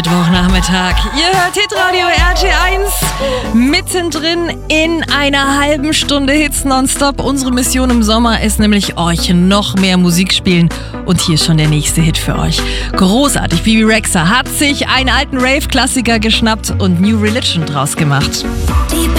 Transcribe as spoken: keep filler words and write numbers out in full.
Mittwochnachmittag. Ihr hört Hitradio R T eins. Mittendrin in einer halben Stunde Hits nonstop. Unsere Mission im Sommer ist nämlich, euch noch mehr Musik spielen. Und hier ist schon der nächste Hit für euch. Großartig. Bebe Rexha hat sich einen alten Rave-Klassiker geschnappt und New Religion draus gemacht. Deep